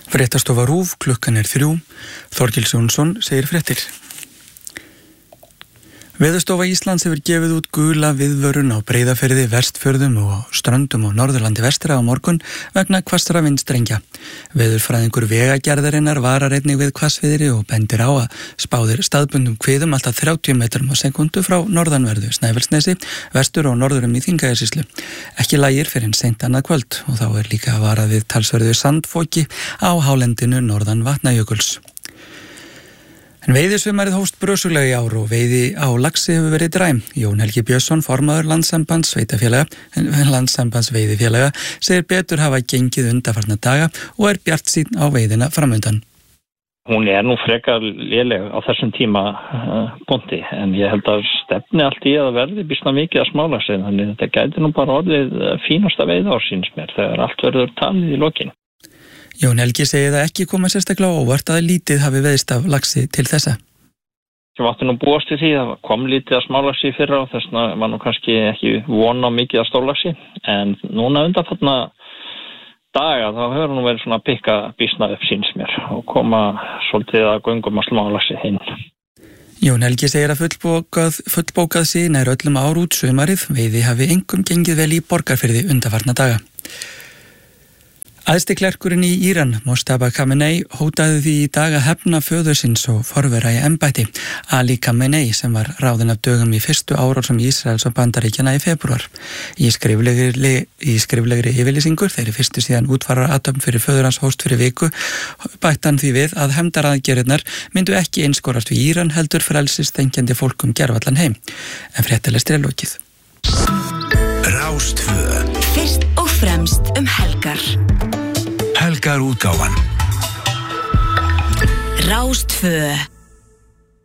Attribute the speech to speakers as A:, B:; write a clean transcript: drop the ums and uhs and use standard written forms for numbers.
A: Fréttastofa RÚV, klukkan 3. Þorgils Jónsson segir fréttir. Veðurstofa Íslands hefur gefið út gula viðvörun á Breiðafirði, Vestfjörðum og á Ströndum og Norðurlandi vestra á morgun vegna hvassra vindstrengja. Veðurfræðingur Vegagerðarinnar varar einnig við hvassviðri og bendir á að spáðir staðbundum hviðum alltaf 30 metrum á sekundu frá norðanverðu Snæfellsnesi, vestur og norðurum í Þingeyjarsýslu. Ekki lægir fyrir seint annað kvöld og þá líka varað við talsverðu sandfoki á hálendinu norðan Vatnajökuls. En veiðisumarið hófst brösulega í ár og veiði á laxi hefur verið dræm. Jón Helgi Björnsson, formaður Landssambands veiðifélaga, segir betur hafa gengið undanfarna daga og bjartsýnn á veiðina framundan.
B: Hún nú frekar léleg á þessum tímapunkti en ég held að stefni allt í að verði býsna mikið að smálaxi, þannig þetta gæti nú bara orðið fínasta veiða ársins mér þegar allt verður talið í lokin.
A: Jón Helgi segir það ekki koma sérstaklega óvart að lítið hafi veiðst af laxi til þessa.
B: Ég mátti nú búast í því að kom lítið að smálaxi í fyrra og þess vegna var nú kannski ekki von á mikið að stórlaxi, en núna undanfarna daga þá hefur nú verið svona að pikka býsna upp síns mér og koma svolítið að göngum að smálaxi hinn.
A: Jón Helgi segir að fullbókað sig nær öllum ár út sumarið, veiði hafi engum gengið vel í Borgarfirði undanfarna daga. Æðsti klerkurinn í Íran, Mojtaba Khamenei, hótaði því í dag að hefna föður síns og forvera í embætti, Ali Khamenei, sem var ráðinn af dögum í fyrstu árásum Ísraels og Bandaríkjanna í febrúar. Í skriflegri yfirlýsingur, þeirri fyrstu síðan útfararathöfn fyrir föður hans hófst fyrir viku, bætti hann því við að hefndaraðgerðirnar myndu ekki einskorast við Íran heldur frelsisþengjandi fólkum gervallan heim. En fréttalestri lokið.
C: Rástvö.
D: Fyrst og fremst helgar.
C: Helgar útgáfan.
D: Rástvö.